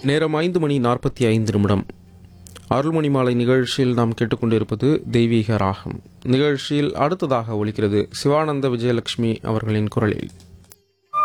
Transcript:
நேரம் 5:45. அருள்மணி மாலை நிகழ்ச்சியில் நாம் கேட்டுக்கொண்டிருப்பது தெய்வீக ராகம். நிகழ்ச்சியில் அடுத்ததாக ஒலிக்கிறது சிவானந்த விஜயலட்சுமி அவர்களின் குரலில்.